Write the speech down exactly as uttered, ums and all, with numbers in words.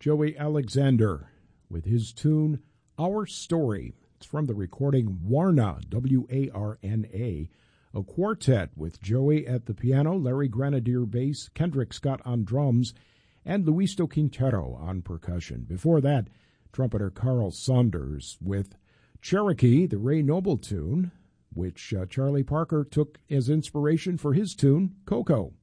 Joey Alexander with his tune, Our Story. It's from the recording Warna, W A R N A, a quartet with Joey at the piano, Larry Grenadier bass, Kendrick Scott on drums, and Luisto Quintero on percussion. Before that, trumpeter Carl Saunders with Cherokee, the Ray Noble tune, which uh, Charlie Parker took as inspiration for his tune, Coco.